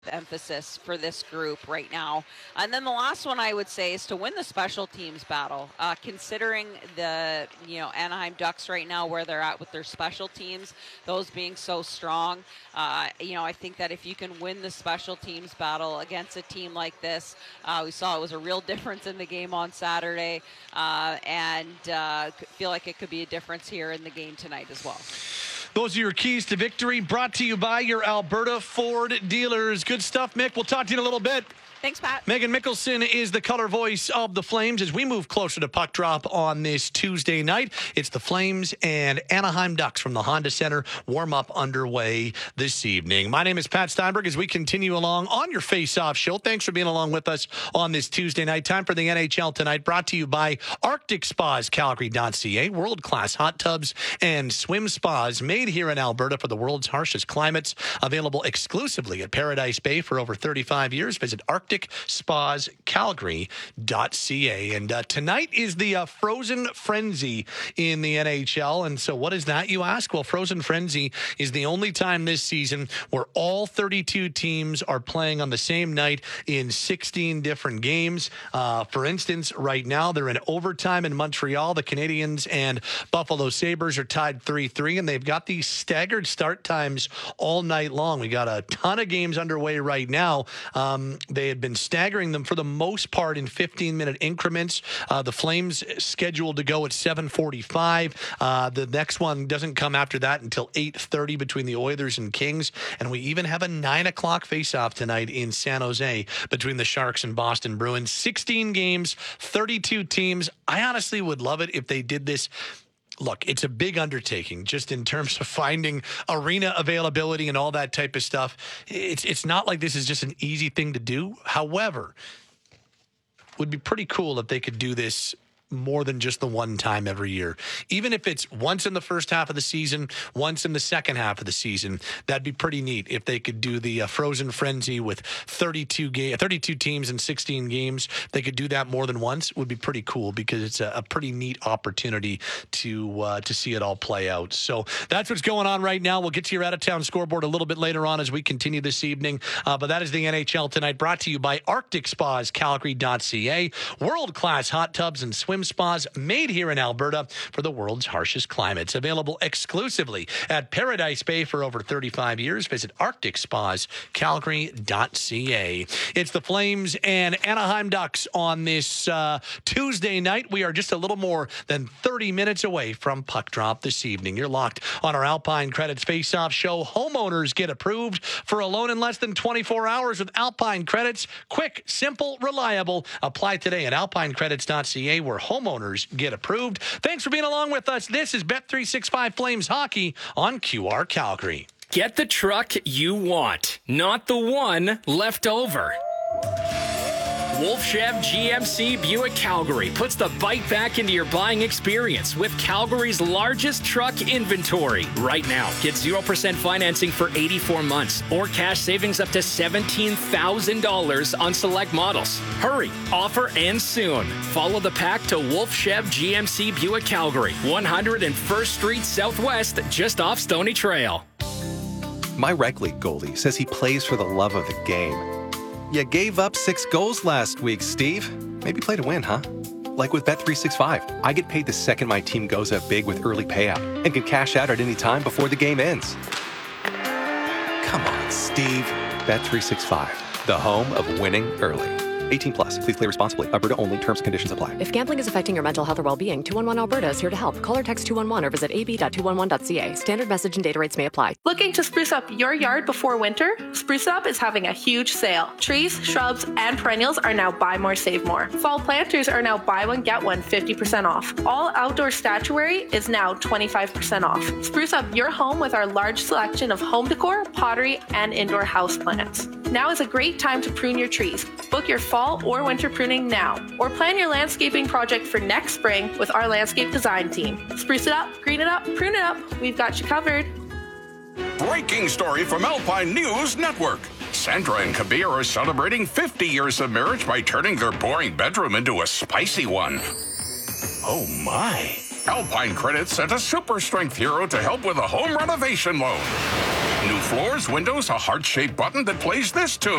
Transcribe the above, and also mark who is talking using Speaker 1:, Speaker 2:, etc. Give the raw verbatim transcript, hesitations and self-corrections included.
Speaker 1: emphasis for this group right now. And then the last one I would say is to win the special teams battle. Uh, considering the, you know, Anaheim Ducks right now, where they're at with their special teams, those being so strong, uh, you know, I think that if you can win the special teams battle against a team like this, uh, we saw it was a real difference in the game on Saturday, uh, and uh, feel like it could be a difference here in the game tonight as well.
Speaker 2: Those are your keys to victory, brought to you by your Alberta Ford dealers. Good stuff, Mick. We'll talk to you in a little bit.
Speaker 1: Thanks, Pat.
Speaker 2: Megan Mickelson is the color voice of the Flames as we move closer to puck drop on this Tuesday night. It's the Flames and Anaheim Ducks from the Honda Center. Warm-up underway this evening. My name is Pat Steinberg as we continue along on your Face-Off show. Thanks for being along with us on this Tuesday night. Time for the N H L tonight, brought to you by Arctic Spas, Calgary dot C A. World-class hot tubs and swim spas made here in Alberta for the world's harshest climates. Available exclusively at Paradise Bay for over thirty-five years. Visit Arctic Spas, Calgary dot C A. And uh, tonight is the uh, Frozen Frenzy in the N H L. And so what is that, you ask? Well, Frozen Frenzy is the only time this season where all thirty-two teams are playing on the same night in sixteen different games. Uh, for instance, right now they're in overtime in Montreal. The Canadiens and Buffalo Sabres are tied three three, and they've got these staggered start times all night long. We got a ton of games underway right now. Um, they had been staggering them for the most part in fifteen-minute increments. Uh, the Flames scheduled to go at seven forty-five. Uh, the next one doesn't come after that until eight thirty between the Oilers and Kings. And we even have a nine o'clock face-off tonight in San Jose between the Sharks and Boston Bruins. sixteen games, thirty-two teams. I honestly would love it if they did this. Look, it's a big undertaking just in terms of finding arena availability and all that type of stuff. It's it's not like this is just an easy thing to do. However, it would be pretty cool if they could do this more than just the one time every year. Even if it's once in the first half of the season, once in the second half of the season, that'd be pretty neat if they could do the uh, Frozen Frenzy with thirty-two ga- thirty-two teams in sixteen games. They could do that more than once. It would be pretty cool because it's a, a pretty neat opportunity to uh, to see it all play out. So that's what's going on right now. We'll get to your out-of-town scoreboard a little bit later on as we continue this evening. Uh, but that is the N H L tonight, brought to you by Arctic Spas, Calgary dot C A. World-class hot tubs and swim spas made here in Alberta for the world's harshest climates. Available exclusively at Paradise Bay for over thirty-five years. Visit Arctic Spas, Calgary dot C A. It's the Flames and Anaheim Ducks on this uh, Tuesday night. We are just a little more than thirty minutes away from puck drop this evening. You're locked on our Alpine Credits Face-Off show. Homeowners get approved for a loan in less than twenty-four hours with Alpine Credits. Quick, simple, reliable. Apply today at Alpine Credits dot C A, where homeowners get approved. Thanks for being along with us. This is Bet three sixty-five Flames Hockey on Q R Calgary.
Speaker 3: Get the truck you want, not the one left over. Wolf Chev G M C Buick Calgary puts the bite back into your buying experience with Calgary's largest truck inventory. Right now, get zero percent financing for eighty-four months or cash savings up to seventeen thousand dollars on select models. Hurry, offer ends soon. Follow the pack to Wolf Chev G M C Buick Calgary, one hundred first Street Southwest, just off Stony Trail.
Speaker 4: My rec league goalie says he plays for the love of the game. You gave up six goals last week, Steve. Maybe play to win, huh? Like with Bet three sixty-five, I get paid the second my team goes up big with early payout and can cash out at any time before the game ends. Come on, Steve. Bet three sixty-five, the home of winning early. eighteen plus. Please play responsibly. Alberta only. Terms and conditions apply.
Speaker 5: If gambling is affecting your mental health or well-being, two one one Alberta is here to help. Call or text two one one or visit a b dot two one one dot c a. Standard message and data rates may apply.
Speaker 6: Looking to spruce up your yard before winter? Spruce Up is having a huge sale. Trees, shrubs, and perennials are now buy more, save more. Fall planters are now buy one, get one fifty percent off. All outdoor statuary is now twenty-five percent off. Spruce up your home with our large selection of home decor, pottery, and indoor houseplants. Now is a great time to prune your trees. Book your fall or winter pruning now, or plan your landscaping project for next spring with our landscape design team. Spruce it up, green it up, prune it up. We've got you covered.
Speaker 7: Breaking story from Alpine News Network. Sandra and Kabir are celebrating fifty years of marriage by turning their boring bedroom into a spicy one. Oh my. Alpine Credit sent a super strength hero to help with a home renovation loan. New floors, windows, a heart-shaped button that plays this tune.